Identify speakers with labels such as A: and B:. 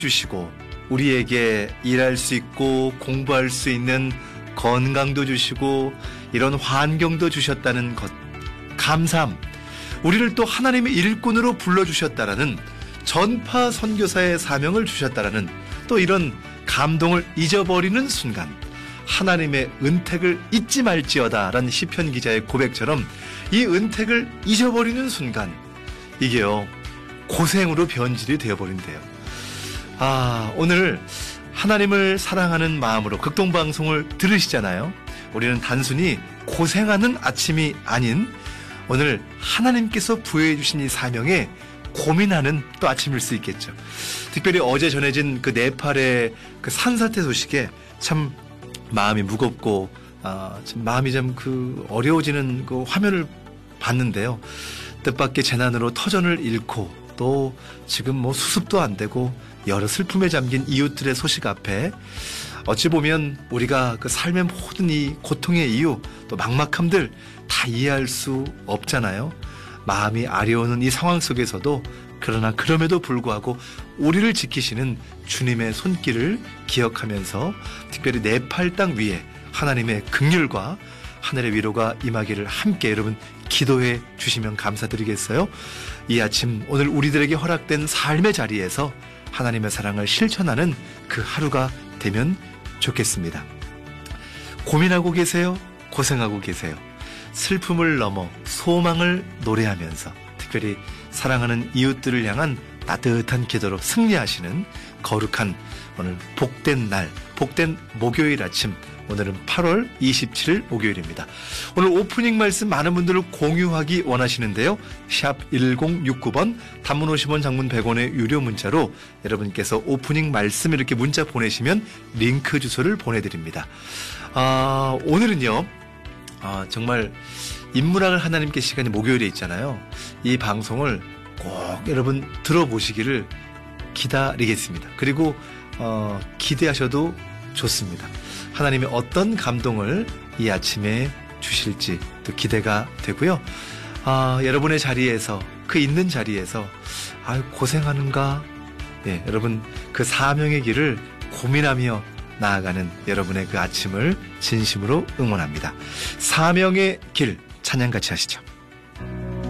A: 주시고 우리에게 일할 수 있고 공부할 수 있는 건강도 주시고 이런 환경도 주셨다는 것, 감사함. 우리를 또 하나님의 일꾼으로 불러주셨다라는, 전파 선교사의 사명을 주셨다라는 또 이런 감동을 잊어버리는 순간, 하나님의 은택을 잊지 말지어다라는 시편 기자의 고백처럼 이 은택을 잊어버리는 순간 이게요 고생으로 변질이 되어버린대요. 오늘 하나님을 사랑하는 마음으로 극동방송을 들으시잖아요. 우리는 단순히 고생하는 아침이 아닌 오늘 하나님께서 부여해 주신 이 사명에 고민하는 또 아침일 수 있겠죠. 특별히 어제 전해진 그 네팔의 그 산사태 소식에 참 마음이 무겁고 참 마음이 좀 어려워지는 그 화면을 봤는데요. 뜻밖의 재난으로 터전을 잃고 또 지금 뭐 수습도 안 되고 여러 슬픔에 잠긴 이웃들의 소식 앞에 어찌 보면 우리가 그 삶의 모든 이 고통의 이유 또 막막함들 다 이해할 수 없잖아요. 마음이 아려오는 이 상황 속에서도 그러나 그럼에도 불구하고 우리를 지키시는 주님의 손길을 기억하면서 특별히 네팔 땅 위에 하나님의 긍휼과 하늘의 위로가 임하기를 함께 여러분 기도해 주시면 감사드리겠어요. 이 아침 오늘 우리들에게 허락된 삶의 자리에서 하나님의 사랑을 실천하는 그 하루가 되면 좋겠습니다. 고민하고 계세요? 고생하고 계세요? 슬픔을 넘어 소망을 노래하면서 특별히 사랑하는 이웃들을 향한 따뜻한 기도로 승리하시는 거룩한 오늘 복된 날, 복된 목요일 아침, 오늘은 8월 27일 목요일입니다. 오늘 오프닝 말씀 많은 분들을 공유하기 원하시는데요. 샵 1069번 단문 50원 장문 100원의 유료 문자로 여러분께서 오프닝 말씀 이렇게 문자 보내시면 링크 주소를 보내드립니다. 오늘은요 정말 인문학을 하나님께 시간이 목요일에 있잖아요. 이 방송을 꼭 여러분 들어보시기를 기다리겠습니다. 그리고 기대하셔도 좋습니다. 하나님이 어떤 감동을 이 아침에 주실지 또 기대가 되고요. 여러분의 자리에서 그 있는 자리에서 고생하는가? 네, 여러분 그 사명의 길을 고민하며 나아가는 여러분의 그 아침을 진심으로 응원합니다. 사명의 길 찬양 같이 하시죠.